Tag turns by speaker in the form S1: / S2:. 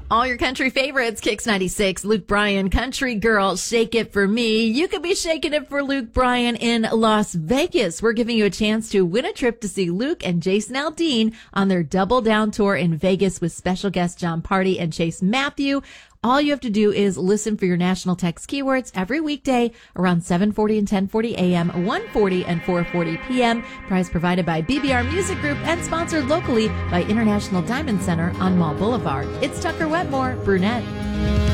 S1: All your country favorites, Kicks 96, Luke Bryan, Country Girl, Shake It For Me. You could be shaking it for Luke Bryan in Las Vegas. We're giving you a chance to win a trip to see Luke and Jason Aldean on their Double Down tour in Vegas with special guests John Party and Chase Matthew. All you have to do is listen for your national text keywords every weekday around 7:40 and 10:40 a.m., 1:40 and 4:40 p.m. Prize provided by BBR Music Group and sponsored locally by International Diamond Center on Mall Boulevard. It's Tucker Wetmore, Brunette.